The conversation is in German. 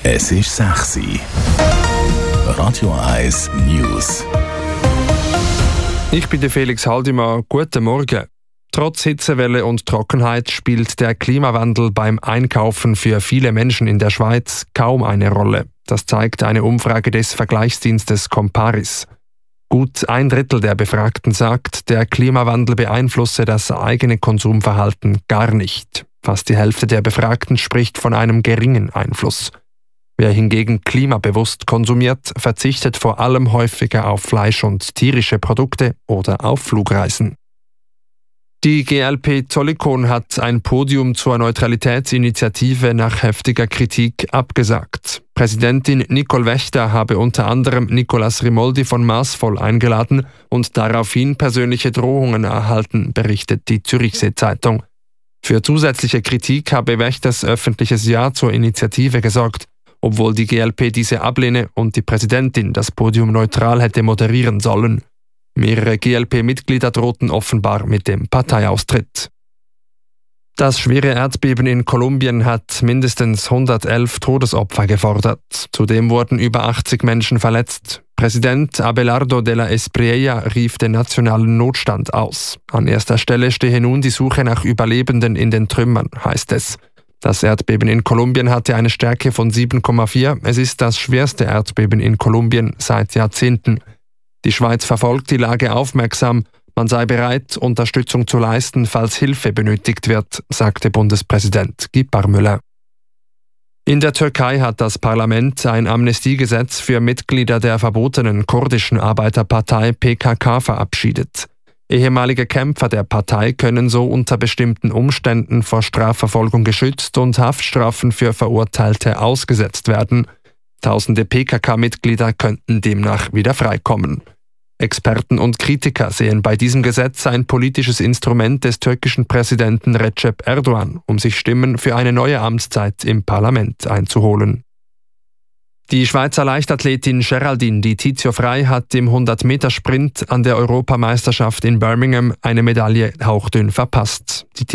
Es ist 6 Uhr. Radio 1 News. Ich bin der Felix Haldimann. Guten Morgen. Trotz Hitzewelle und Trockenheit spielt der Klimawandel beim Einkaufen für viele Menschen in der Schweiz kaum eine Rolle. Das zeigt eine Umfrage des Vergleichsdienstes Comparis. Gut 1/3 der Befragten sagt, der Klimawandel beeinflusse das eigene Konsumverhalten gar nicht. Fast die Hälfte der Befragten spricht von einem geringen Einfluss. Wer hingegen klimabewusst konsumiert, verzichtet vor allem häufiger auf Fleisch und tierische Produkte oder auf Flugreisen. Die GLP Zollikon hat ein Podium zur Neutralitätsinitiative nach heftiger Kritik abgesagt. Präsidentin Nicole Wächter habe unter anderem Nicolas Rimoldi von Maßvoll eingeladen und daraufhin persönliche Drohungen erhalten, berichtet die Zürichsee-Zeitung. Für zusätzliche Kritik habe Wächters öffentliches Ja zur Initiative gesorgt, obwohl die GLP diese ablehne und die Präsidentin das Podium neutral hätte moderieren sollen. Mehrere GLP-Mitglieder drohten offenbar mit dem Parteiaustritt. Das schwere Erdbeben in Kolumbien hat mindestens 111 Todesopfer gefordert. Zudem wurden über 80 Menschen verletzt. Präsident Abelardo de la Espriella rief den nationalen Notstand aus. An erster Stelle stehe nun die Suche nach Überlebenden in den Trümmern, heißt es. Das Erdbeben in Kolumbien hatte eine Stärke von 7,4. Es ist das schwerste Erdbeben in Kolumbien seit Jahrzehnten. Die Schweiz verfolgt die Lage aufmerksam. Man sei bereit, Unterstützung zu leisten, falls Hilfe benötigt wird, sagte Bundespräsident Guy Parmelin. In der Türkei hat das Parlament ein Amnestiegesetz für Mitglieder der verbotenen kurdischen Arbeiterpartei PKK verabschiedet. Ehemalige Kämpfer der Partei können so unter bestimmten Umständen vor Strafverfolgung geschützt und Haftstrafen für Verurteilte ausgesetzt werden. Tausende PKK-Mitglieder könnten demnach wieder freikommen. Experten und Kritiker sehen bei diesem Gesetz ein politisches Instrument des türkischen Präsidenten Recep Erdogan, um sich Stimmen für eine neue Amtszeit im Parlament einzuholen. Die Schweizer Leichtathletin Geraldine Di Tizio Frey hat im 100-Meter-Sprint an der Europameisterschaft in Birmingham eine Medaille hauchdünn verpasst. Die